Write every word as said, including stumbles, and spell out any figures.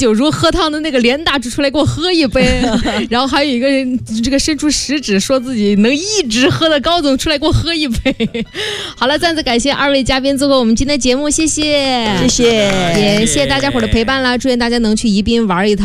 酒如喝汤的那个连大厨出来给我喝一杯，然后还有一个人这个伸出食指说自己能一直喝的高总出来给我喝一杯。好了，再次感谢二位嘉宾做过我们今天节目，谢谢， 谢谢， 也谢谢大家伙的陪伴啦，祝愿大家能去宜宾玩一趟。